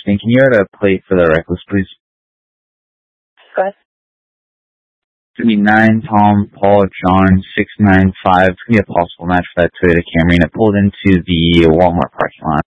Can you add a plate for the Reckless, please? Go ahead. It's going to be 9 Tom Paul John 695. It's going to be a possible match for that Toyota Camry, and it pulled into the Walmart parking lot.